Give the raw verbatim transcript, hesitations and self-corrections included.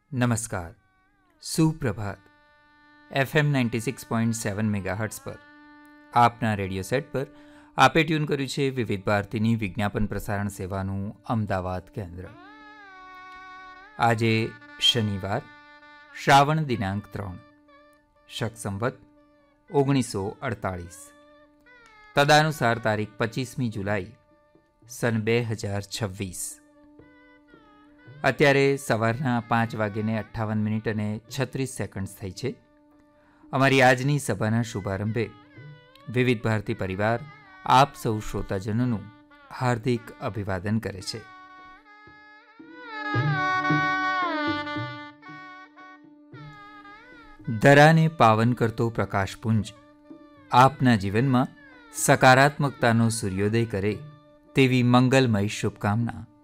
नमस्कार, सुप्रभात। FM ninety six point seven megahertz पर આપના રેડિયો સેટ પર આપે ટ્યુન કર્યું છે વિવિધ ભારતીની વિજ્ઞાપન પ્રસારણ સેવાનું અમદાવાદ કેન્દ્ર. આજે શનિવાર, શ્રાવણ દિનાંક ત્રણ, શક સંવત ઓગણીસો અડતાળીસ, તદાનુસાર તારીખ પચીસમી જુલાઈ સન બે હજાર છવ્વીસ. અત્યારે સવારના પાંચ વાગ્યે અઠ્ઠાવન મિનિટ અને છત્રીસ સેકન્ડ થઈ છે. અમારી આજની સભાના શુભારંભે વિવિધ ભારતી પરિવાર આપ સૌ શ્રોતાજનોનું હાર્દિક અભિવાદન કરે છે. ધરાને પાવન કરતો પ્રકાશપુંજ આપના જીવનમાં સકારાત્મકતાનો સૂર્યોદય કરે તેવી મંગલમય શુભકામના